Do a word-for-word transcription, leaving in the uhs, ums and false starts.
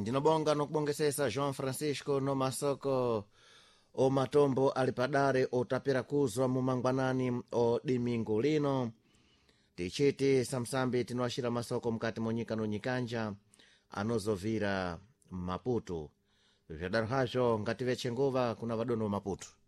ndinobonga nokubongesesa João Francisco no masoko o matombo ali padare otapera kuzwa mumangwanani o dimingo lino tichiti samsambi tinoashira masoko mkati monyika no nyikanja anozovira Maputo. Vyadaro hazvo ngative chenguva kuna vadono Maputo.